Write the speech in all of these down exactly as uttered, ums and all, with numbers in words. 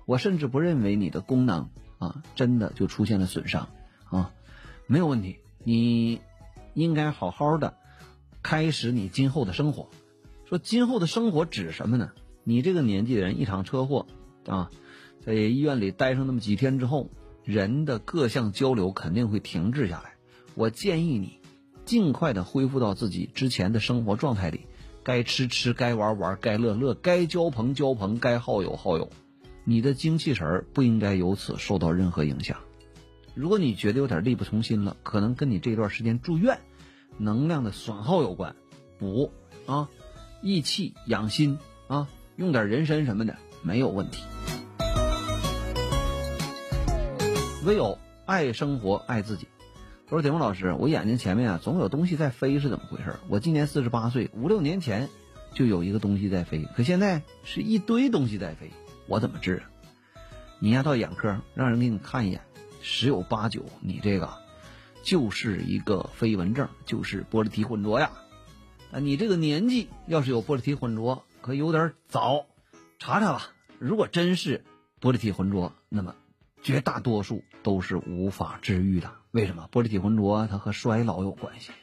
我甚至不认为你的功能啊真的就出现了损伤啊，没有问题，你应该好好的开始你今后的生活。说今后的生活指什么呢？你这个年纪的人，一场车祸啊，在医院里待上那么几天之后，人的各项交流肯定会停滞下来。我建议你尽快的恢复到自己之前的生活状态里，该吃吃，该玩玩，该乐乐，该交朋交朋，该好友好友。你的精气神不应该由此受到任何影响。如果你觉得有点力不从心了，可能跟你这段时间住院能量的损耗有关，补啊，益气养心啊，用点人参什么的没有问题。唯有爱生活爱自己。我说铁峰老师，我眼睛前面啊总有东西在飞，是怎么回事？我今年四十八岁，五六年前就有一个东西在飞，可现在是一堆东西在飞，我怎么治啊？你呀到眼科让人给你看一眼，十有八九你这个就是一个飞蚊症，就是玻璃体混浊呀。啊，你这个年纪要是有玻璃体混浊可有点早，查查吧。如果真是玻璃体混浊，那么绝大多数都是无法治愈的。为什么？玻璃体混浊它和衰老有关系。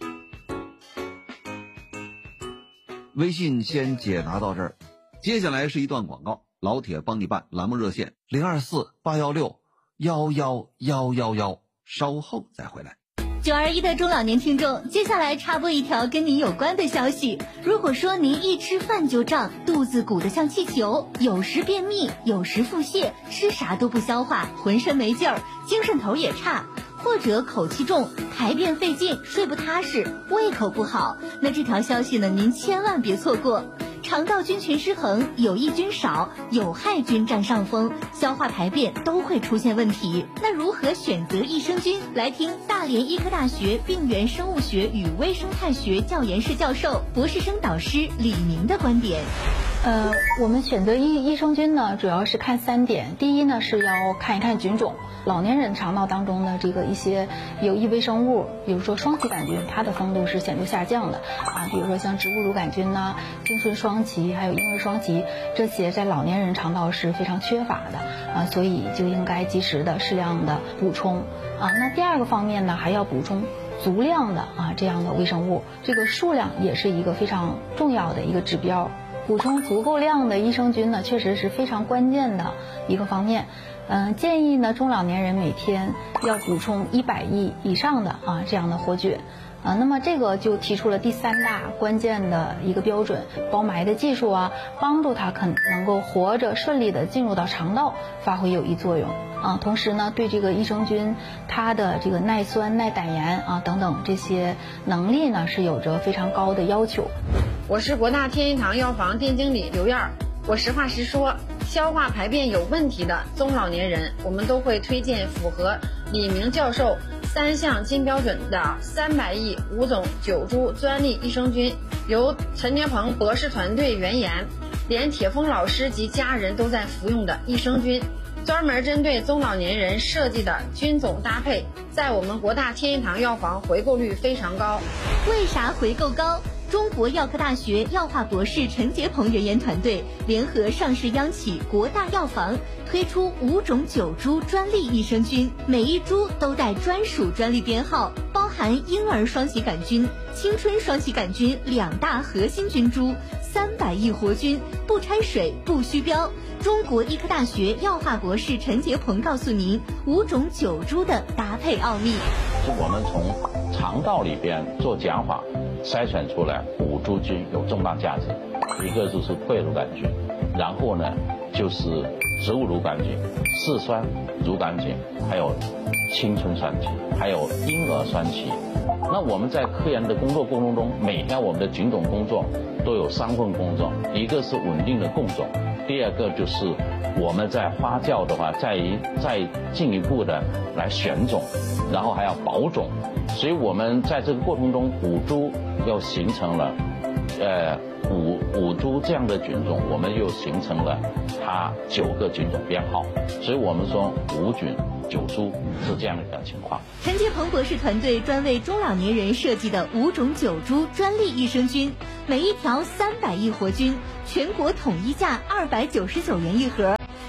微信先解答到这儿，接下来是一段广告。老铁帮你办栏目热线零二四八幺六幺幺幺幺幺，稍后再回来。 九二一的中老年听众，接下来插播一条跟您有关的消息。如果说您一吃饭就胀，肚子鼓得像气球，有时便秘，有时腹泻，吃啥都不消化，浑身没劲儿，精神头也差，或者口气重，排便费劲，睡不踏实，胃口不好，那这条消息呢，您千万别错过。肠道菌群失衡，有益菌少，有害菌占上风，消化排便都会出现问题。那如何选择益生菌？来听大连医科大学病原生物学与微生态学教研室教授、博士生导师李明的观点。 呃，我们选择益益生菌呢，主要是看三点。第一呢，是要看一看菌种。老年人肠道当中的这个一些有益微生物，比如说双歧杆菌，它的丰度是显著下降的啊。比如说像植物乳杆菌呐、精纯双歧，还有婴儿双歧，这些在老年人肠道是非常缺乏的啊，所以就应该及时的、适量的补充啊。那第二个方面呢，还要补充足量的啊这样的微生物，这个数量也是一个非常重要的一个指标。补充足够量的益生菌呢，确实是非常关键的一个方面。嗯、呃，建议呢中老年人每天要补充一百亿以上的啊这样的活菌。啊，那么这个就提出了第三大关键的一个标准，包埋的技术啊，帮助它肯能够活着顺利的进入到肠道，发挥有益作用啊。同时呢，对这个益生菌它的这个耐酸、耐胆盐啊等等这些能力呢，是有着非常高的要求。 我是国大天一堂药房店经理刘燕儿。我实话实说，消化排便有问题的中老年人，我们都会推荐符合李明教授三项金标准的三百亿五种九株专利益生菌，由陈天鹏博士团队原研，连铁峰老师及家人都在服用的益生菌，专门针对中老年人设计的菌种搭配，在我们国大天一堂药房回购率非常高。 为啥回购高？中国药科大学药化博士陈杰鹏原研团队联合上市央企国大药房，推出五种九株专利益生菌，每一株都带专属专利编号，包含婴儿双歧杆菌、青春双歧杆菌两大核心菌株，三百亿活菌，不掺水不虚标。中国医科大学药化博士陈杰鹏告诉您五种九株的搭配奥秘。 是我们从肠道里边做减法筛选出来五株菌有重大价值，一个就是桂乳杆菌，然后呢就是植物乳杆菌、四酸乳杆菌，还有青春双歧，还有婴儿双歧。那我们在科研的工作过程中，每天我们的菌种工作都有三份工作，一个是稳定的供种，第二个就是我们在发酵的话，再一再进一步的来选种，然后还要保种。所以我们在这个过程中，五株又形成了，呃，五五株这样的菌种，我们又形成了它九个菌种编号。所以我们说五菌九株是这样的一个情况。 陈杰鹏博士团队专为中老年人设计的五种九株专利益生菌，每一条三百亿活菌，全国统一价二百九十九元一盒。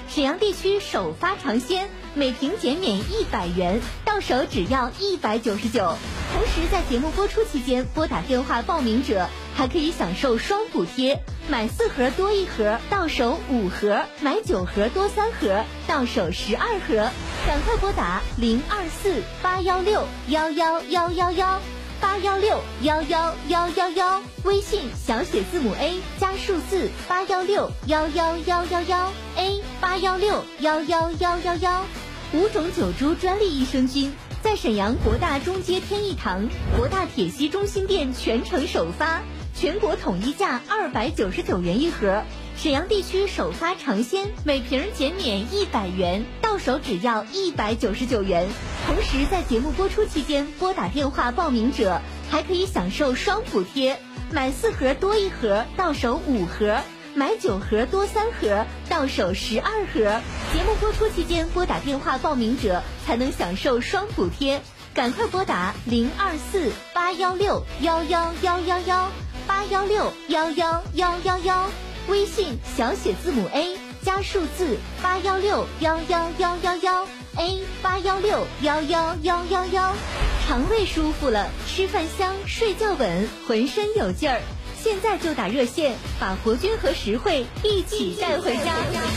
沈阳地区首发尝鲜，每瓶减免一百元，到手只要一百九十九。同时在节目播出期间拨打电话报名者还可以享受双补贴，买四盒多一盒，到手五盒；买九盒多三盒，到手十二盒。赶快拨打零二四八幺六幺幺幺幺幺八幺六幺幺幺幺幺，微信小写字母 A 加数字八幺六幺幺幺幺幺 A 八幺六幺幺幺幺幺。五种酒株专利益生菌，在沈阳国大中街天益堂、国大铁西中心店全程首发，全国统一价二百九十九元一盒。沈阳地区首发尝鲜，每瓶减免一百元，到手只要一百九十九元。同时在节目播出期间拨打电话报名者还可以享受双补贴，买四盒多一盒，到手五盒；买九盒多三盒，到手十二盒。节目播出期间拨打电话报名者才能享受双补贴，赶快拨打零二四八幺六幺幺幺幺幺八幺六幺幺幺幺幺，微信小写字母 A 加数字八幺六幺幺幺幺幺 A 八幺六幺幺幺幺幺。肠胃舒服了，吃饭香，睡觉稳，浑身有劲儿。现在就打热线，把活菌和实惠一起带回家。